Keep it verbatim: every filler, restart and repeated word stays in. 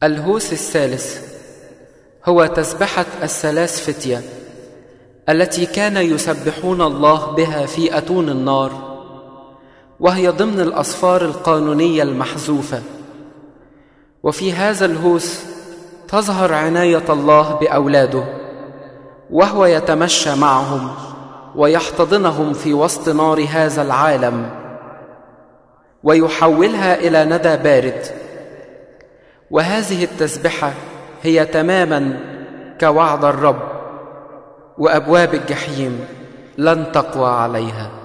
الهوس الثالث هو تسبحة الثلاث فتية التي كان يسبحون الله بها في أتون النار، وهي ضمن الأصفار القانونية المحذوفة. وفي هذا الهوس تظهر عناية الله بأولاده، وهو يتمشى معهم ويحتضنهم في وسط نار هذا العالم ويحولها إلى ندى بارد. وهذه التسبحة هي تماما كوعد الرب، وأبواب الجحيم لن تقوى عليها.